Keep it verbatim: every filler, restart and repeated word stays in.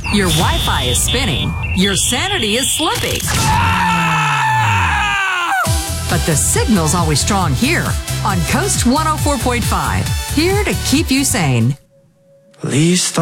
Your Wi-Fi is spinning. Your sanity is slipping. But the signal's always strong here on Coast one oh four point five. Here to keep you sane. Please stop.